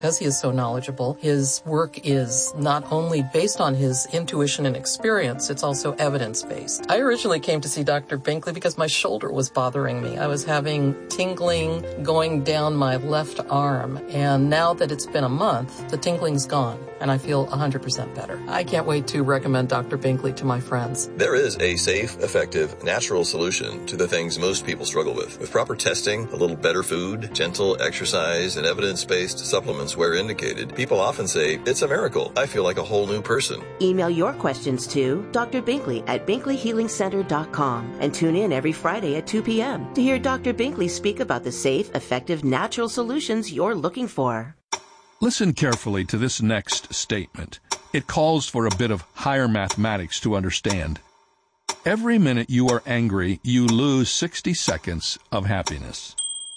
As he is so knowledgeable, his work is not only based on his intuition and experience, it's also evidence-based. I originally came to see Dr. Binkley because my shoulder was bothering me. I was having tingling going down my left arm, and now that it's been a month, the tingling's gone, and I feel 100% better. I can't wait to recommend Dr. Binkley to my friends. There is a safe, effective, natural solution to the things most people struggle with. With proper testing, a little better food, gentle exercise, and evidence-based supplements where indicated, people often say, it's a miracle. I feel like a whole new person. Email your questions to Dr. Binkley at BinkleyHealingCenter.com and tune in every Friday at 2 p.m. to hear Dr. Binkley speak about the safe, effective, natural solutions you're looking for. Listen carefully to this next statement. It calls for a bit of higher mathematics to understand. Every minute you are angry, you lose 60 seconds of happiness.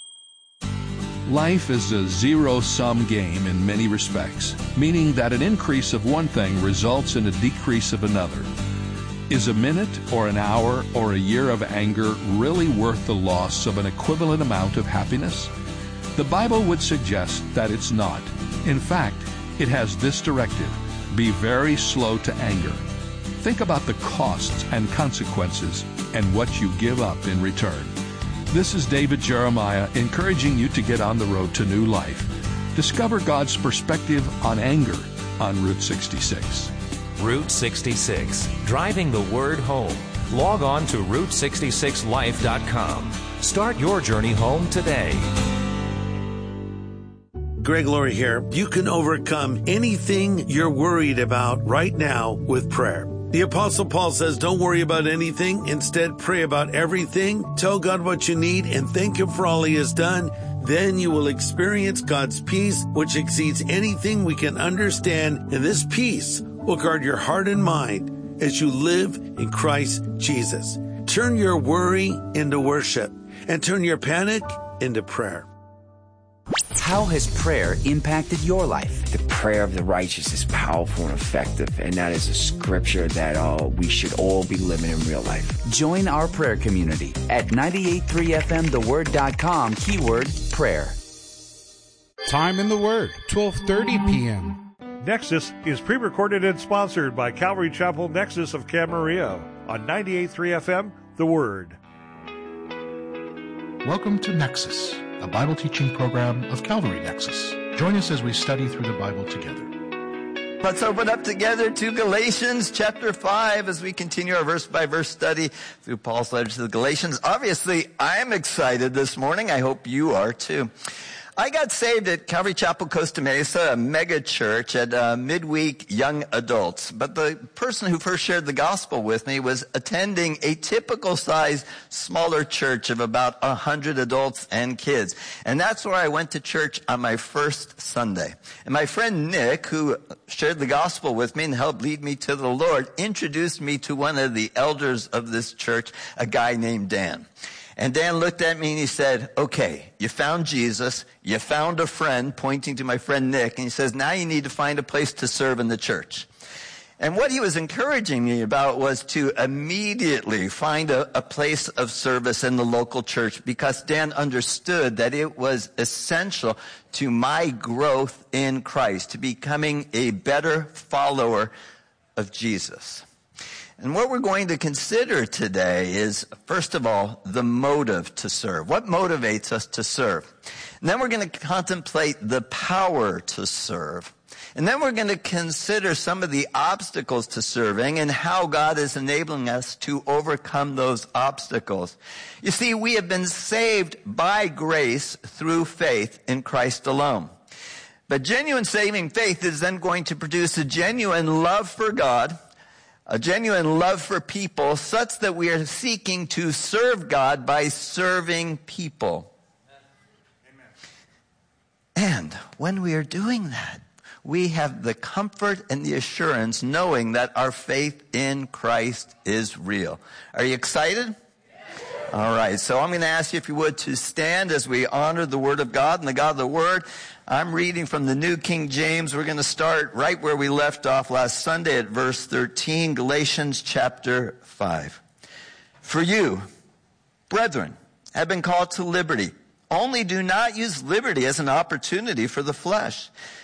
Life is a zero-sum game in many respects, meaning that an increase of one thing results in a decrease of another. Is a minute or an hour or a year of anger really worth the loss of an equivalent amount of happiness? The Bible would suggest that it's not. In fact, it has this directive: be very slow to anger. Think about the costs and consequences and what you give up in return. This is David Jeremiah encouraging you to get on the road to new life. Discover God's perspective on anger on Route 66. Route 66, driving the word home. Log on to Route66Life.com. Start your journey home today. Greg Laurie here. You can overcome anything you're worried about right now with prayer. The Apostle Paul says, don't worry about anything. Instead, pray about everything. Tell God what you need and thank Him for all He has done. Then you will experience God's peace, which exceeds anything we can understand. And this peace will guard your heart and mind as you live in Christ Jesus. Turn your worry into worship and turn your panic into prayer. How has prayer impacted your life? The prayer of the righteous is powerful and effective, and that is a scripture that we should all be living in real life. Join our prayer community at 983FMTheWord.com, keyword prayer. Time in the Word, 12:30 p.m. Nexus is pre-recorded and sponsored by Calvary Chapel Nexus of Camarillo on 98.3 FM, The Word. Welcome to Nexus, a Bible teaching program of Calvary Nexus. Join us as we study through the Bible together. Let's open up together to Galatians chapter 5 as we continue our verse-by-verse study through Paul's letter to the Galatians. Obviously, I'm excited this morning. I hope you are too. I got saved at Calvary Chapel, Costa Mesa, a mega church at midweek young adults. But the person who first shared the gospel with me was attending a typical size, smaller church of about 100 adults and kids. And that's where I went to church on my first Sunday. And my friend Nick, who shared the gospel with me and helped lead me to the Lord, introduced me to one of the elders of this church, a guy named Dan. And Dan looked at me and he said, okay, you found Jesus, you found a friend, pointing to my friend Nick, and he says, now you need to find a place to serve in the church. And what he was encouraging me about was to immediately find a place of service in the local church, because Dan understood that it was essential to my growth in Christ, to becoming a better follower of Jesus. And what we're going to consider today is, first of all, the motive to serve. What motivates us to serve? And then we're going to contemplate the power to serve. And then we're going to consider some of the obstacles to serving and how God is enabling us to overcome those obstacles. You see, we have been saved by grace through faith in Christ alone. But genuine saving faith is then going to produce a genuine love for God, a genuine love for people, such that we are seeking to serve God by serving people. Amen. And when we are doing that, we have the comfort and the assurance knowing that our faith in Christ is real. Are you excited? All right, so I'm going to ask you, if you would, to stand as we honor the Word of God and the God of the Word. I'm reading from the New King James. We're going to start right where we left off last Sunday at verse 13, Galatians chapter 5. For you, brethren, have been called to liberty. Only do not use liberty as an opportunity for the flesh.